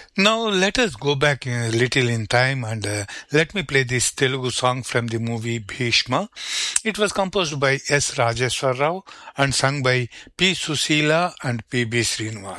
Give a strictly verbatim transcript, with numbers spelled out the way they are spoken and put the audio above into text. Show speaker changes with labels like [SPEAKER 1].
[SPEAKER 1] Now let us go back a little in time and uh, let me play this Telugu song from the movie Bhishma. It was composed by S. Rajeshwar Rao and sung by P. Susila and P. B. Srinivas.